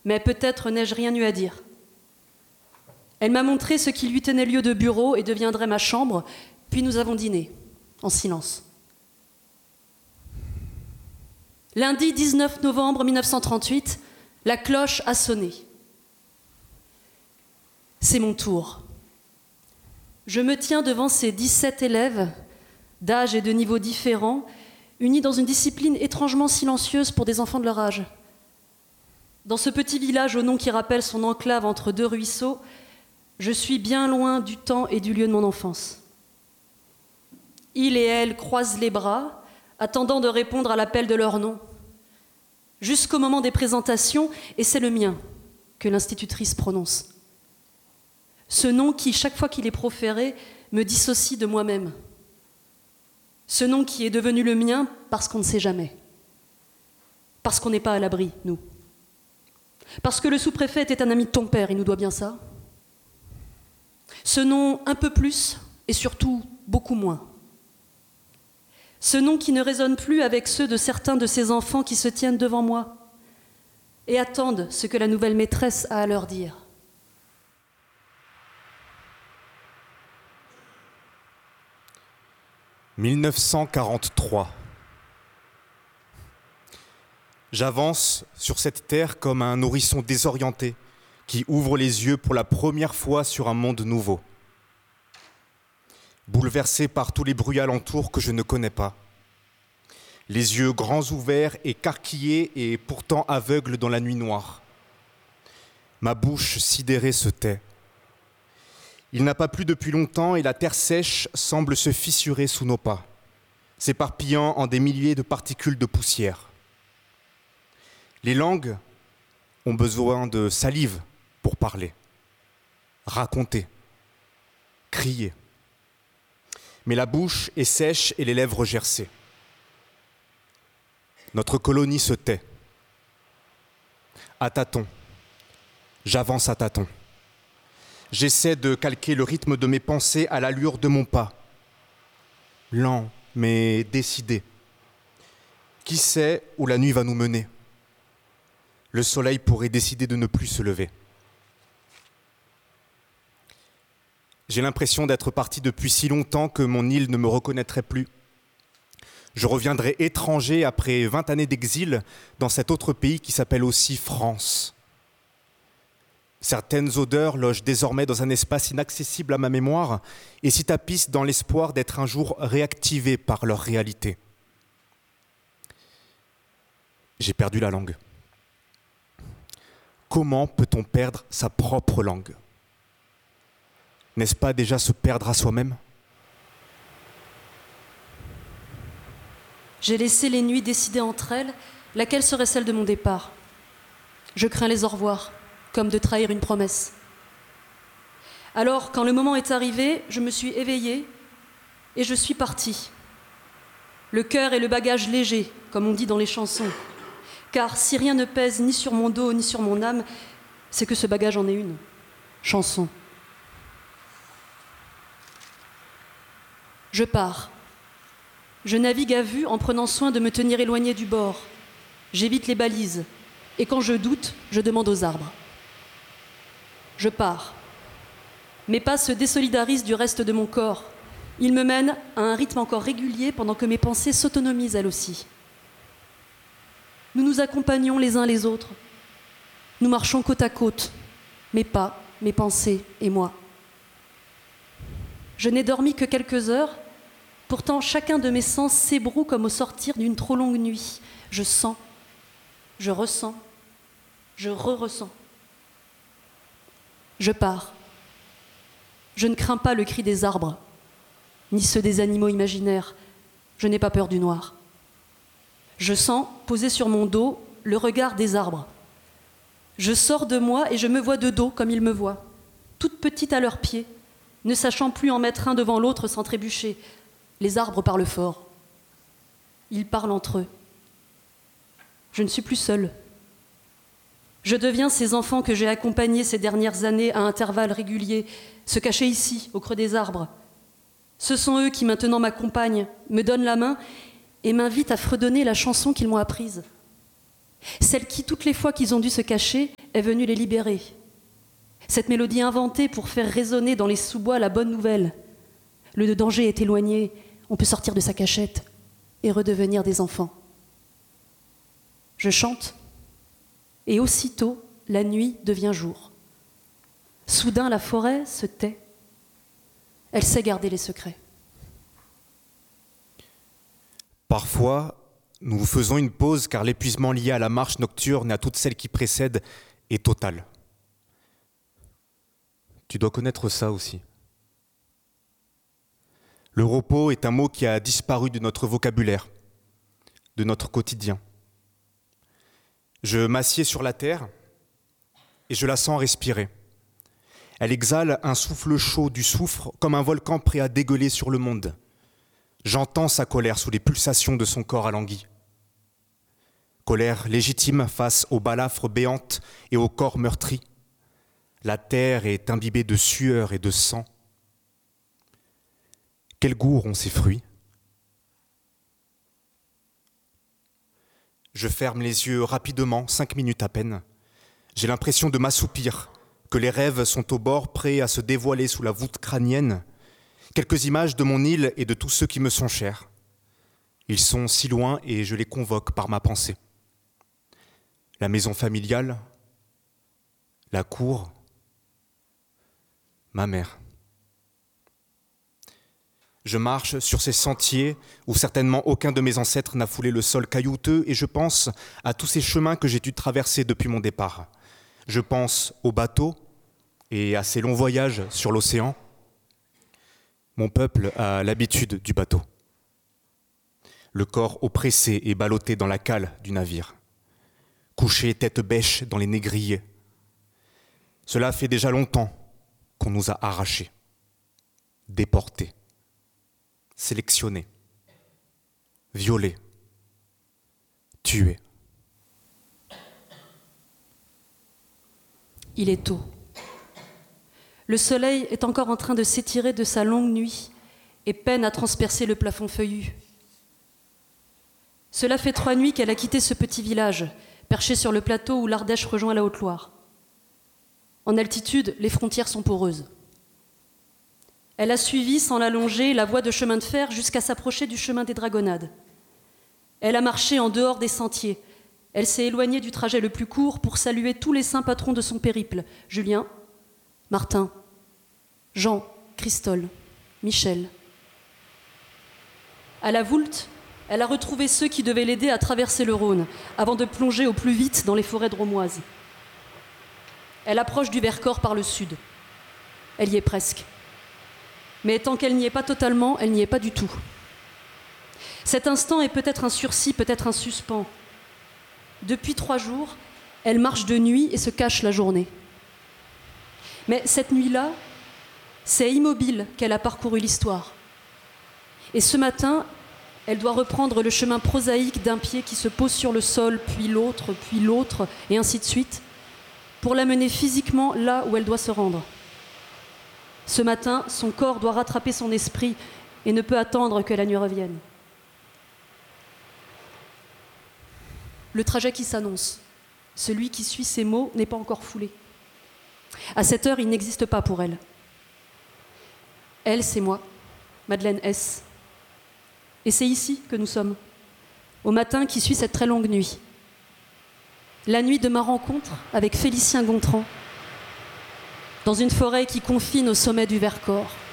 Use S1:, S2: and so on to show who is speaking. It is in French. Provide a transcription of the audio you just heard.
S1: mais peut-être n'ai-je rien eu à dire. Elle m'a montré ce qui lui tenait lieu de bureau et deviendrait ma chambre, puis nous avons dîné, en silence. Lundi 19 novembre 1938, la cloche a sonné. C'est mon tour. Je me tiens devant ces 17 élèves, d'âge et de niveau différents, unis dans une discipline étrangement silencieuse pour des enfants de leur âge. Dans ce petit village au nom qui rappelle son enclave entre deux ruisseaux, je suis bien loin du temps et du lieu de mon enfance. Ils et elles croisent les bras, attendant de répondre à l'appel de leur nom. Jusqu'au moment des présentations, et c'est le mien que l'institutrice prononce. Ce nom qui, chaque fois qu'il est proféré, me dissocie de moi-même. Ce nom qui est devenu le mien parce qu'on ne sait jamais. Parce qu'on n'est pas à l'abri, nous. Parce que le sous-préfet était un ami de ton père, il nous doit bien ça. Ce nom un peu plus, et surtout beaucoup moins. Ce nom qui ne résonne plus avec ceux de certains de ces enfants qui se tiennent devant moi et attendent ce que la nouvelle maîtresse a à leur dire. «
S2: 1943. J'avance sur cette terre comme un nourrisson désorienté qui ouvre les yeux pour la première fois sur un monde nouveau. Bouleversé par tous les bruits alentours que je ne connais pas. Les yeux grands ouverts, écarquillés et pourtant aveugles dans la nuit noire. Ma bouche sidérée se tait. Il n'a pas plu depuis longtemps et la terre sèche semble se fissurer sous nos pas, s'éparpillant en des milliers de particules de poussière. Les langues ont besoin de salive pour parler, raconter, crier. Mais la bouche est sèche et les lèvres gercées. Notre colonie se tait. À tâtons, j'avance à tâtons. J'essaie de calquer le rythme de mes pensées à l'allure de mon pas. Lent, mais décidé. Qui sait où la nuit va nous mener ? Le soleil pourrait décider de ne plus se lever. J'ai l'impression d'être parti depuis si longtemps que mon île ne me reconnaîtrait plus. Je reviendrai étranger après 20 années d'exil dans cet autre pays qui s'appelle aussi France. Certaines odeurs logent désormais dans un espace inaccessible à ma mémoire et s'y tapissent dans l'espoir d'être un jour réactivées par leur réalité. J'ai perdu la langue. Comment peut-on perdre sa propre langue ? N'est-ce pas déjà se perdre à soi-même ?
S1: J'ai laissé les nuits décider entre elles laquelle serait celle de mon départ. Je crains les au revoir, comme de trahir une promesse. Alors, quand le moment est arrivé, je me suis éveillée et je suis partie. Le cœur et le bagage léger, comme on dit dans les chansons. Car si rien ne pèse ni sur mon dos ni sur mon âme, c'est que ce bagage en est une chanson. Je pars. Je navigue à vue en prenant soin de me tenir éloignée du bord. J'évite les balises. Et quand je doute, je demande aux arbres. Je pars. Mes pas se désolidarisent du reste de mon corps. Ils me mènent à un rythme encore régulier pendant que mes pensées s'autonomisent elles aussi. Nous nous accompagnons les uns les autres. Nous marchons côte à côte. Mes pas, mes pensées et moi. Je n'ai dormi que quelques heures. Pourtant, chacun de mes sens s'ébroue comme au sortir d'une trop longue nuit. Je sens, je ressens, je re-ressens. Je pars. Je ne crains pas le cri des arbres, ni ceux des animaux imaginaires. Je n'ai pas peur du noir. Je sens, posé sur mon dos, le regard des arbres. Je sors de moi et je me vois de dos comme ils me voient, toute petite à leurs pieds, ne sachant plus en mettre un devant l'autre sans trébucher. Les arbres parlent fort. Ils parlent entre eux. Je ne suis plus seule. Je deviens ces enfants que j'ai accompagnés ces dernières années à intervalles réguliers, se cacher ici, au creux des arbres. Ce sont eux qui maintenant m'accompagnent, me donnent la main et m'invitent à fredonner la chanson qu'ils m'ont apprise. Celle qui, toutes les fois qu'ils ont dû se cacher, est venue les libérer. Cette mélodie inventée pour faire résonner dans les sous-bois la bonne nouvelle. Le danger est éloigné, on peut sortir de sa cachette et redevenir des enfants. Je chante, et aussitôt, la nuit devient jour. Soudain, la forêt se tait. Elle sait garder les secrets.
S2: Parfois, nous faisons une pause car l'épuisement lié à la marche nocturne et à toutes celles qui précèdent est total. Tu dois connaître ça aussi. Le repos est un mot qui a disparu de notre vocabulaire, de notre quotidien. Je m'assieds sur la terre et je la sens respirer. Elle exhale un souffle chaud du soufre comme un volcan prêt à dégueuler sur le monde. J'entends sa colère sous les pulsations de son corps alangui. Colère légitime face aux balafres béantes et au corps meurtri. La terre est imbibée de sueur et de sang. Quel goût ont ces fruits? Je ferme les yeux rapidement, 5 minutes à peine. J'ai l'impression de m'assoupir, que les rêves sont au bord, prêts à se dévoiler sous la voûte crânienne. Quelques images de mon île et de tous ceux qui me sont chers. Ils sont si loin et je les convoque par ma pensée. La maison familiale, la cour, ma mère. Je marche sur ces sentiers où certainement aucun de mes ancêtres n'a foulé le sol caillouteux et je pense à tous ces chemins que j'ai dû traverser depuis mon départ. Je pense aux bateaux et à ces longs voyages sur l'océan. Mon peuple a l'habitude du bateau. Le corps oppressé et ballotté dans la cale du navire. Couché tête bêche dans les négriers. Cela fait déjà longtemps qu'on nous a arrachés, déportés, sélectionnés, violés, tués.
S1: Il est tôt. Le soleil est encore en train de s'étirer de sa longue nuit et peine à transpercer le plafond feuillu. Cela fait 3 nuits qu'elle a quitté ce petit village, perché sur le plateau où l'Ardèche rejoint la Haute-Loire. En altitude, les frontières sont poreuses. Elle a suivi, sans l'allonger, la voie de chemin de fer jusqu'à s'approcher du chemin des Dragonnades. Elle a marché en dehors des sentiers. Elle s'est éloignée du trajet le plus court pour saluer tous les saints patrons de son périple, Julien, Martin, Jean, Christol, Michel. À la Voulte, elle a retrouvé ceux qui devaient l'aider à traverser le Rhône avant de plonger au plus vite dans les forêts drômoises. Elle approche du Vercors par le sud. Elle y est presque. Mais tant qu'elle n'y est pas totalement, elle n'y est pas du tout. Cet instant est peut-être un sursis, peut-être un suspens. Depuis 3 jours, elle marche de nuit et se cache la journée. Mais cette nuit-là, c'est immobile qu'elle a parcouru l'histoire. Et ce matin, elle doit reprendre le chemin prosaïque d'un pied qui se pose sur le sol, puis l'autre, et ainsi de suite, pour l'amener physiquement là où elle doit se rendre. Ce matin, son corps doit rattraper son esprit et ne peut attendre que la nuit revienne. Le trajet qui s'annonce, celui qui suit ses mots, n'est pas encore foulé. À cette heure, il n'existe pas pour elle. Elle, c'est moi, Madeleine S. Et c'est ici que nous sommes, au matin qui suit cette très longue nuit. La nuit de ma rencontre avec Félicien Gontran, dans une forêt qui confine au sommet du Vercors.